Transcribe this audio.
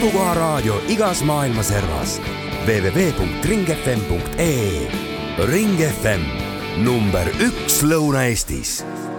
Elukoha raadio igas maailma servas. www.ringfm.ee. Ring FM number 1 Lõuna-Eestis.